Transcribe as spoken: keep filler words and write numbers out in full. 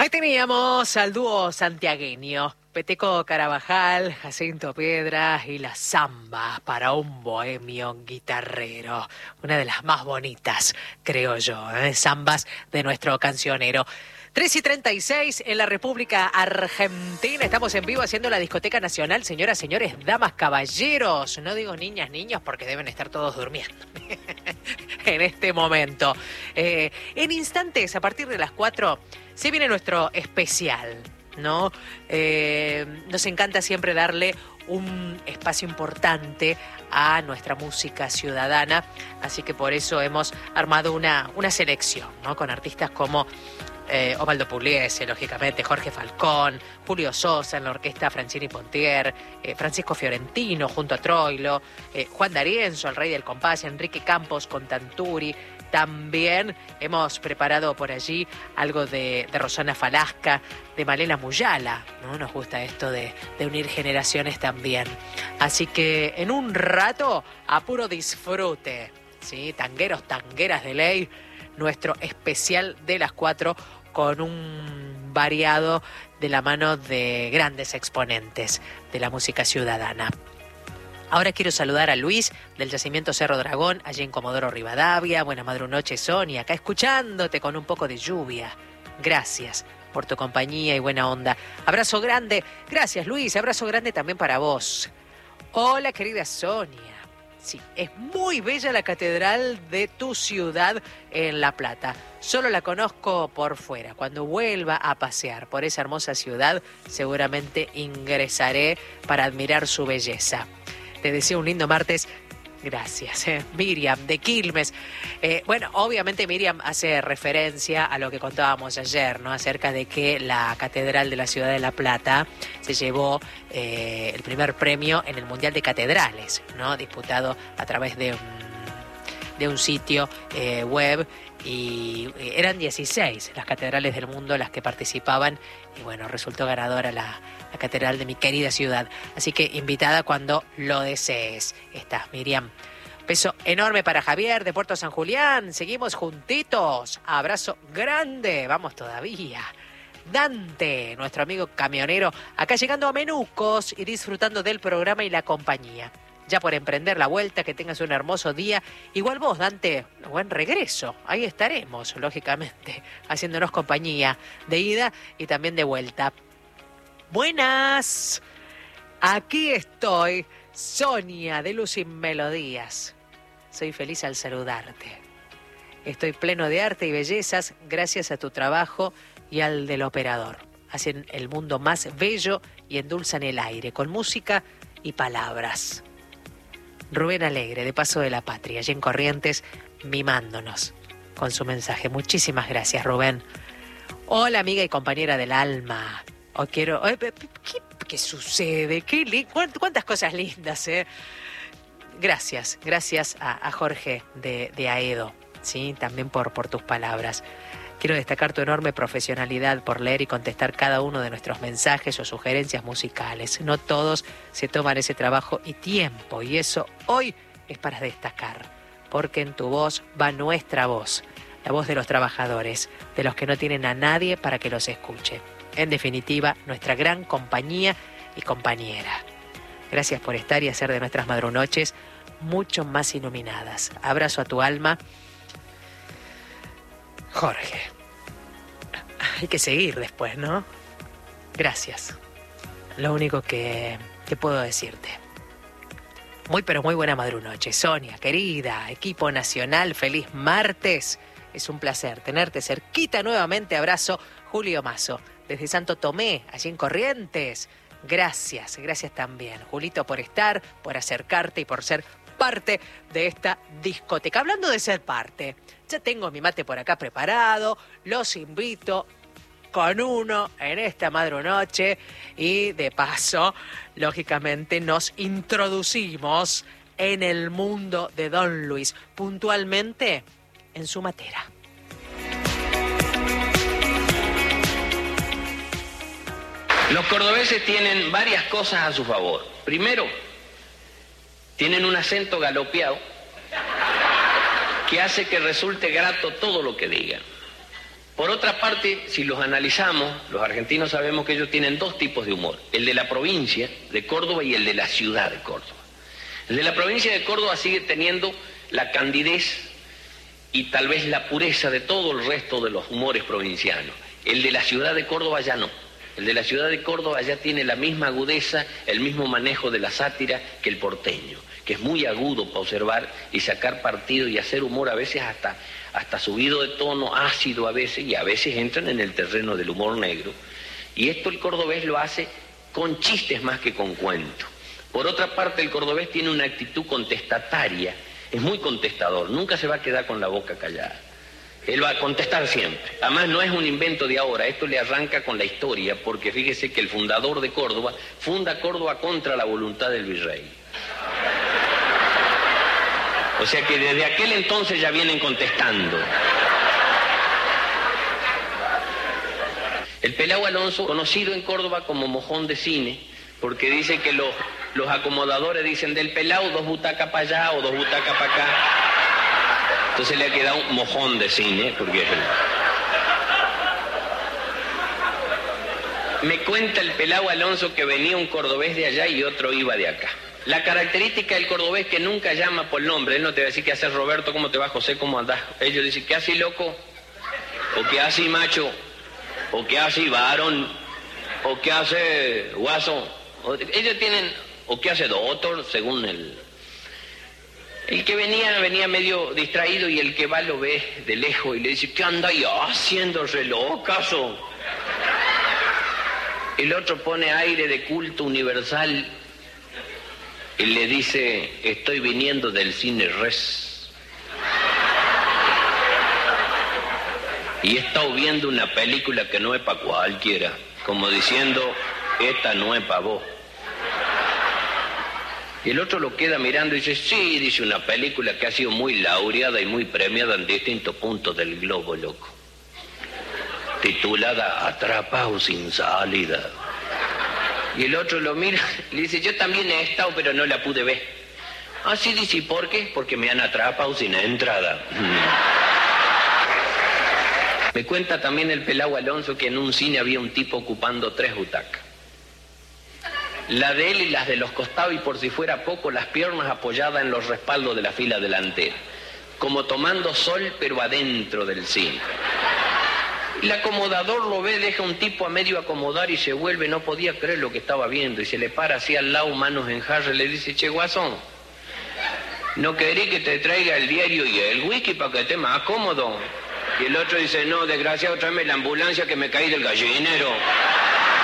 Ahí teníamos al dúo santiagueño, Peteco Carabajal, Jacinto Piedra y la Zamba para un bohemio guitarrero. Una de las más bonitas, creo yo, ¿eh? Zambas de nuestro cancionero. tres y treinta y seis en la República Argentina. Estamos en vivo haciendo la Discoteca Nacional. Señoras, señores, damas, caballeros. No digo niñas, niños, porque deben estar todos durmiendo en este momento. Eh, en instantes, a partir de las cuatro, se viene nuestro especial, ¿no? Eh, nos encanta siempre darle un espacio importante a nuestra música ciudadana. Así que por eso hemos armado una, una selección, ¿no? Con artistas como Eh, Osvaldo Pugliese, lógicamente, Jorge Falcón, Julio Sosa en la orquesta Francini Pontier, eh, Francisco Fiorentino junto a Troilo, eh, Juan D'Arienzo, el rey del compás, Enrique Campos con Tanturi. También hemos preparado por allí algo de, de Rosana Falasca, de Malena Muyala, ¿no? Nos gusta esto de, de unir generaciones también. Así que en un rato, a puro disfrute, ¿sí? Tangueros, tangueras de ley, nuestro especial de las cuatro con un variado de la mano de grandes exponentes de la música ciudadana. Ahora quiero saludar a Luis del Yacimiento Cerro Dragón, allí en Comodoro Rivadavia. Buena madrunoche, Sonia, acá escuchándote con un poco de lluvia. Gracias por tu compañía y buena onda. Abrazo grande. Gracias, Luis. Abrazo grande también para vos. Hola, querida Sonia. Sí, es muy bella la catedral de tu ciudad en La Plata. Solo la conozco por fuera. Cuando vuelva a pasear por esa hermosa ciudad, seguramente ingresaré para admirar su belleza. Te deseo un lindo martes. Gracias, eh. Miriam, de Quilmes. Eh, bueno, obviamente Miriam hace referencia a lo que contábamos ayer, ¿no? Acerca de que la Catedral de la Ciudad de La Plata se llevó eh, el primer premio en el Mundial de Catedrales, ¿no? Disputado a través de un, de un sitio eh, web. Y eran dieciséis las catedrales del mundo las que participaban. Y bueno, resultó ganadora la, la catedral de mi querida ciudad. Así que invitada cuando lo desees. Estás, Miriam. Beso enorme para Javier de Puerto San Julián. Seguimos juntitos. Abrazo grande. Vamos todavía. Dante, nuestro amigo camionero, acá llegando a Menucos y disfrutando del programa y la compañía. Ya por emprender la vuelta, que tengas un hermoso día. Igual vos, Dante, buen regreso. Ahí estaremos, lógicamente, haciéndonos compañía de ida y también de vuelta. Buenas. Aquí estoy, Sonia de Luz y Melodías. Soy feliz al saludarte. Estoy pleno de arte y bellezas gracias a tu trabajo y al del operador. Hacen el mundo más bello y endulzan el aire con música y palabras. Rubén Alegre, de Paso de la Patria, allí en Corrientes, mimándonos con su mensaje. Muchísimas gracias, Rubén. Hola, amiga y compañera del alma. Hoy quiero... ¿Qué, qué sucede? ¿Qué li... ¿Cuántas cosas lindas, eh? Gracias, gracias a, a Jorge de, de Aedo, ¿sí? También por, por tus palabras. Quiero destacar tu enorme profesionalidad por leer y contestar cada uno de nuestros mensajes o sugerencias musicales. No todos se toman ese trabajo y tiempo, y eso hoy es para destacar, porque en tu voz va nuestra voz, la voz de los trabajadores, de los que no tienen a nadie para que los escuche. En definitiva, nuestra gran compañía y compañera. Gracias por estar y hacer de nuestras madrunoches mucho más iluminadas. Abrazo a tu alma. Jorge, hay que seguir después, ¿no? Gracias. Lo único que, que puedo decirte. Muy pero muy buena madrunoche. Sonia, querida, equipo nacional, feliz martes. Es un placer tenerte cerquita nuevamente. Abrazo, Julio Mazo, desde Santo Tomé, allí en Corrientes. Gracias, gracias también, Julito, por estar, por acercarte y por ser parte de esta discoteca. Hablando de ser parte, ya tengo mi mate por acá preparado, los invito con uno en esta madrunoche y de paso, lógicamente, nos introducimos en el mundo de Don Luis, puntualmente en su matera. Los cordobeses tienen varias cosas a su favor. Primero, tienen un acento galopeado que hace que resulte grato todo lo que digan. Por otra parte, si los analizamos, los argentinos sabemos que ellos tienen dos tipos de humor, el de la provincia de Córdoba y el de la ciudad de Córdoba. El de la provincia de Córdoba sigue teniendo la candidez y tal vez la pureza de todo el resto de los humores provincianos. El de la ciudad de Córdoba ya no. El de la ciudad de Córdoba ya tiene la misma agudeza, el mismo manejo de la sátira que el porteño, que es muy agudo para observar y sacar partido y hacer humor a veces hasta, hasta subido de tono, ácido a veces, y a veces entran en el terreno del humor negro. Y esto el cordobés lo hace con chistes más que con cuentos. Por otra parte, el cordobés tiene una actitud contestataria, es muy contestador, nunca se va a quedar con la boca callada. Él va a contestar siempre. Además, no es un invento de ahora, esto le arranca con la historia, porque fíjese que el fundador de Córdoba funda Córdoba contra la voluntad del virrey. O sea que desde aquel entonces ya vienen contestando. El Pelao Alonso, conocido en Córdoba como mojón de cine, porque dice que los, los acomodadores dicen del Pelao dos butacas para allá o dos butacas para acá. Entonces le ha quedado un mojón de cine, porque es el... Me cuenta el Pelao Alonso que venía un cordobés de allá y otro iba de acá. La característica del cordobés que nunca llama por nombre, él no te va a decir qué haces Roberto, cómo te va José, cómo andás. Ellos dicen, ¿qué haces loco? O ¿qué haces macho? O ¿qué haces varón? O ¿qué hace guaso? O, ellos tienen, o ¿qué hace doctor? Según el... El que venía, venía medio distraído y el que va lo ve de lejos y le dice, ¿qué anda ya haciendo reloj, caso? El otro pone aire de culto universal y le dice, estoy viniendo del cine Res. Y he estado viendo una película que no es para cualquiera, como diciendo, esta no es para vos. Y el otro lo queda mirando y dice, sí, dice, una película que ha sido muy laureada y muy premiada en distintos puntos del globo, loco. Titulada Atrapado sin salida. Y el otro lo mira y le dice, yo también he estado, pero no la pude ver. Ah, sí, dice, ¿y por qué? Porque me han atrapado sin entrada. Me cuenta también el Pelao Alonso que en un cine había un tipo ocupando tres butacas. La de él y las de los costados y por si fuera poco las piernas apoyadas en los respaldos de la fila delantera, como tomando sol pero adentro del cine. El acomodador lo ve, deja un tipo a medio acomodar y se vuelve, no podía creer lo que estaba viendo y se le para así al lado, manos en jarra, y le dice, che guasón, ¿no querés que te traiga el diario y el whisky para que esté más cómodo? Y el otro dice, no, desgraciado, tráeme la ambulancia que me caí del gallinero.